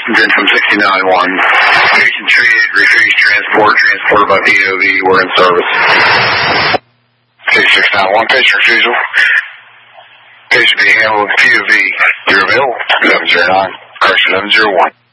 Lexington from 69-1. Patient treated, refused transported by POV, we're in service. Case 691, patient refusal. Patient being handled with POV. You're available, 709, correction 701.